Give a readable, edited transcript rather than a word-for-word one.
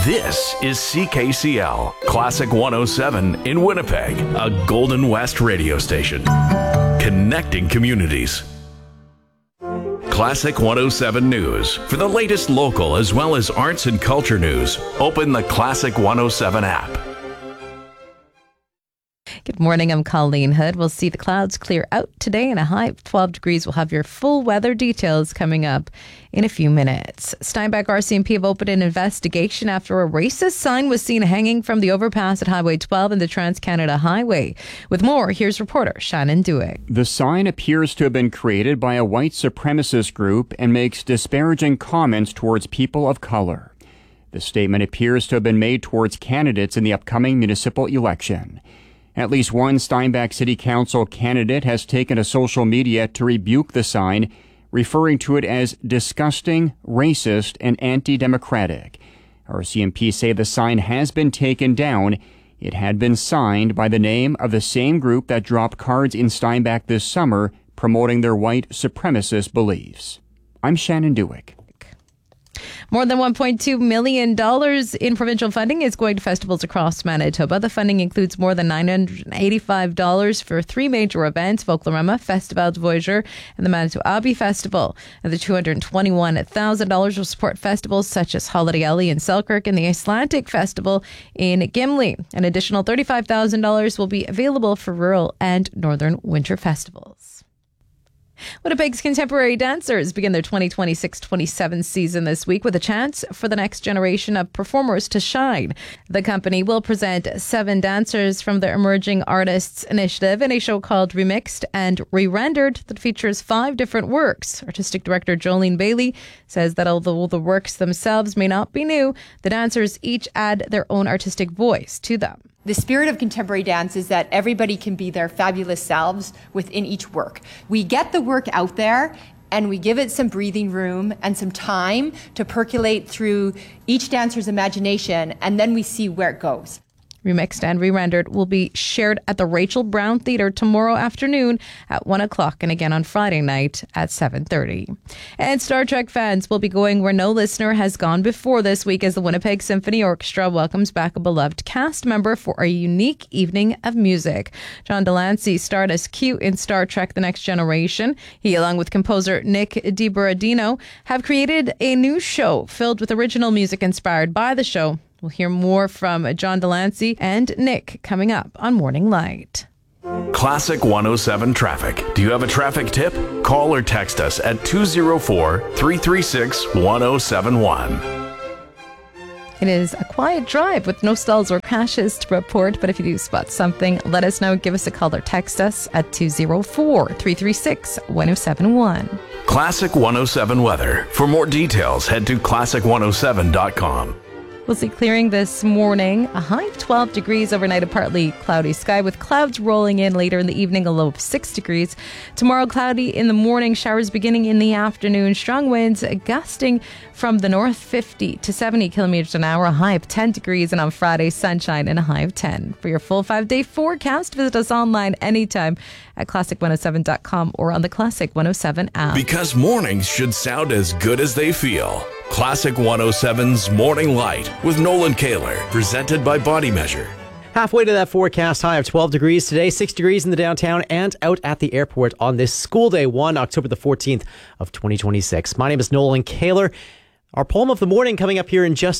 This is CKCL, Classic 107 in Winnipeg, a Golden West radio station. Connecting communities. Classic 107 News. For the latest local as well as arts and culture news, open the Classic 107 app. Good morning, I'm Colleen Hood. We'll see the clouds clear out today and a high of 12 degrees. We'll have your full weather details coming up in a few minutes. Steinbach RCMP have opened an investigation after a racist sign was seen hanging from the overpass at Highway 12 and the Trans-Canada Highway. With more, here's reporter Shannon Dewick. The sign appears to have been created by a white supremacist group and makes disparaging comments towards people of color. The statement appears to have been made towards candidates in the upcoming municipal election. At least one Steinbach City Council candidate has taken to social media to rebuke the sign, referring to it as disgusting, racist, and anti-democratic. RCMP say the sign has been taken down. It had been signed by the name of the same group that dropped cards in Steinbach this summer promoting their white supremacist beliefs. I'm Shannon Dewick. More than $1.2 million in provincial funding is going to festivals across Manitoba. The funding includes more than $985 for three major events: Folklorama, Festival de Voyageur, and the Manitou Abbey Festival. And the $221,000 will support festivals such as Holiday Alley in Selkirk and the Icelandic Festival in Gimli. An additional $35,000 will be available for rural and northern winter festivals. Winnipeg's contemporary dancers begin their 2026-27 season this week with a chance for the next generation of performers to shine. The company will present 7 dancers from the Emerging Artists Initiative in a show called Remixed and Re-Rendered that features 5 different works. Artistic director Jolene Bailey says that although the works themselves may not be new, the dancers each add their own artistic voice to them. The spirit of contemporary dance is that everybody can be their fabulous selves within each work. We get the work out there and we give it some breathing room and some time to percolate through each dancer's imagination, and then we see where it goes. Remixed and Re-Rendered will be shared at the Rachel Brown Theatre tomorrow afternoon at 1 o'clock and again on Friday night at 7:30. And Star Trek fans will be going where no listener has gone before this week as the Winnipeg Symphony Orchestra welcomes back a beloved cast member for a unique evening of music. John Delancey starred as Q in Star Trek The Next Generation. He, along with composer Nick DiBerardino, have created a new show filled with original music inspired by the show. We'll hear more from John Delancey and Nick coming up on Morning Light. Classic 107 Traffic. Do you have a traffic tip? Call or text us at 204-336-1071. It is a quiet drive with no stalls or crashes to report, but if you do spot something, let us know. Give us a call or text us at 204-336-1071. Classic 107 weather. For more details, head to classic107.com. We'll see clearing this morning, a high of 12 degrees overnight, a partly cloudy sky with clouds rolling in later in the evening, a low of 6 degrees. Tomorrow, cloudy in the morning, showers beginning in the afternoon, strong winds gusting from the north 50 to 70 kilometers an hour, a high of 10 degrees. And on Friday, sunshine and a high of 10. For your full 5-day forecast, visit us online anytime at classic107.com or on the Classic 107 app. Because mornings should sound as good as they feel. Classic 107's Morning Light with Nolan Kaler, presented by Body Measure. Halfway to that forecast, high of 12 degrees today, 6 degrees in the downtown and out at the airport on this school day 1, October the 14th of 2026. My name is Nolan Kaler. Our poem of the morning coming up here in just